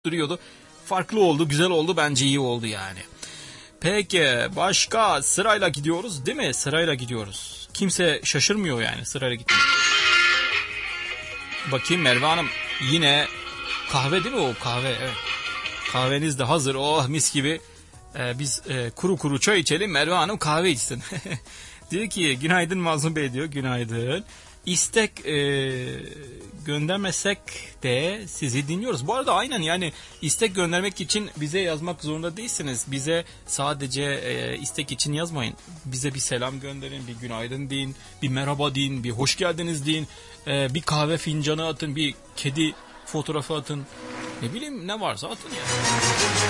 duruyordu. Farklı oldu, güzel oldu, bence iyi oldu yani. Peki başka, sırayla gidiyoruz değil mi? Sırayla gidiyoruz. Kimse şaşırmıyor yani sırayla gitmiyor. Bakayım Merve Hanım, yine kahve değil mi o? Kahve, evet. Kahveniz de hazır, oh mis gibi. Biz kuru kuru çay içelim, Merve Hanım kahve içsin. Diyor ki günaydın Mazlum Bey, diyor günaydın. İstek göndermesek de sizi dinliyoruz. Bu arada aynen, yani istek göndermek için bize yazmak zorunda değilsiniz. Bize sadece istek için yazmayın. Bize bir selam gönderin, bir günaydın deyin, bir merhaba deyin, bir hoş geldiniz deyin. Bir kahve fincanı atın, bir kedi fotoğrafı atın. Ne bileyim, ne varsa atın yani.